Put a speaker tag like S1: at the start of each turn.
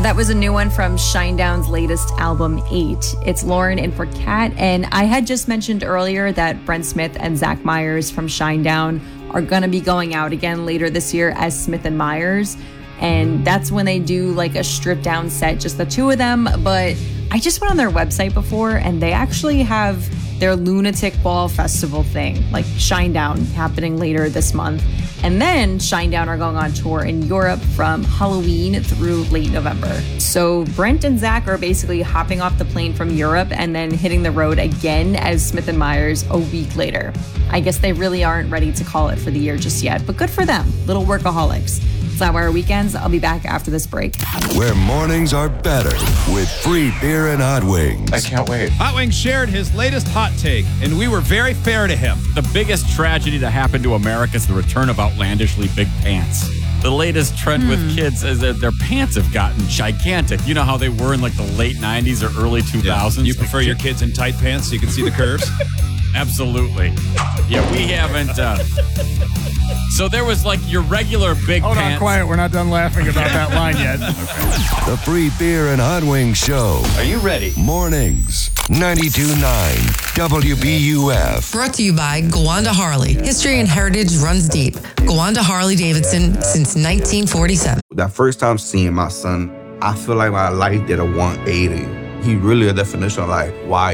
S1: That was a new one from Shinedown's latest album, 8. It's Lauren in for Kat. And I had just mentioned earlier that Brent Smith and Zach Myers from Shinedown are going to be going out again later this year as Smith and Myers. And that's when they do like a stripped down set, just the two of them. But I just went on their website before and they actually have their Lunatic Ball Festival thing, like Shinedown, happening later this month. And then Shinedown are going on tour in Europe from Halloween through late November. So Brent and Zach are basically hopping off the plane from Europe and then hitting the road again as Smith and Myers a week later. I guess they really aren't ready to call it for the year just yet, but good for them. Little workaholics. Flatwire Weekends. I'll be back after this break.
S2: Where mornings are better with free beer and hot wings.
S3: I can't wait.
S4: Hot Wings shared his latest hot take, and we were very fair to him.
S5: The biggest tragedy to happen to America is the return of outlandishly big pants. The latest trend with kids is that their pants have gotten gigantic. You know how they were in like the late 90s or early 2000s?
S4: Yeah. You prefer your kids in tight pants so you can see the curves?
S5: Absolutely. Yeah, we haven't. So there was like your regular big
S6: Hold
S5: pants.
S6: on, quiet. We're not done laughing about that line yet.
S2: The free beer and hot wings show.
S3: Are you ready?
S2: Mornings, 92.9 WBUF.
S7: Brought to you by Gowanda Harley. History and heritage runs deep. Gowanda Harley Davidson since 1947.
S8: That first time seeing my son, I feel like my life did a 180. He really a definition of like why